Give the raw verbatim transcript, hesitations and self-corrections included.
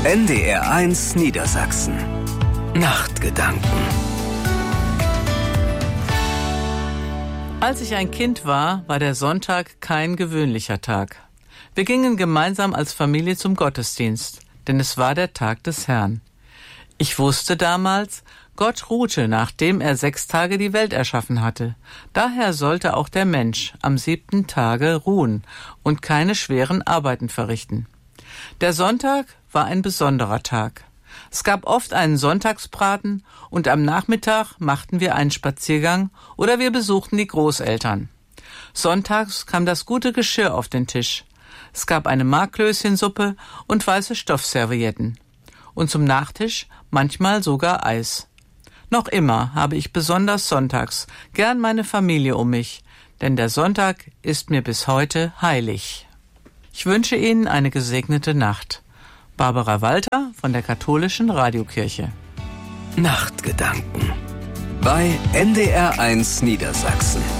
N D R eins Niedersachsen. Nachtgedanken. Als ich ein Kind war, war der Sonntag kein gewöhnlicher Tag. Wir gingen gemeinsam als Familie zum Gottesdienst, denn es war der Tag des Herrn. Ich wusste damals, Gott ruhte, nachdem er sechs Tage die Welt erschaffen hatte. Daher sollte auch der Mensch am siebten Tage ruhen und keine schweren Arbeiten verrichten. Der Sonntag war ein besonderer Tag. Es gab oft einen Sonntagsbraten und am Nachmittag machten wir einen Spaziergang oder wir besuchten die Großeltern. Sonntags kam das gute Geschirr auf den Tisch. Es gab eine Marklöschensuppe und weiße Stoffservietten. Und zum Nachtisch manchmal sogar Eis. Noch immer habe ich besonders sonntags gern meine Familie um mich, denn der Sonntag ist mir bis heute heilig. Ich wünsche Ihnen eine gesegnete Nacht. Barbara Walter von der Katholischen Radiokirche. Nachtgedanken bei N D R eins Niedersachsen.